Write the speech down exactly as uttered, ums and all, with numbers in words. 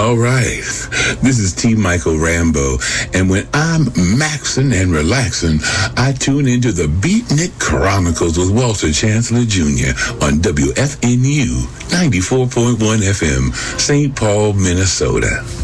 All right. This is T. Michael Rambo, and when I'm maxing and relaxing, I tune into the Beatnik Chronicles with Walter Chancellor Junior on W F N U ninety-four point one F M, Saint Paul, Minnesota.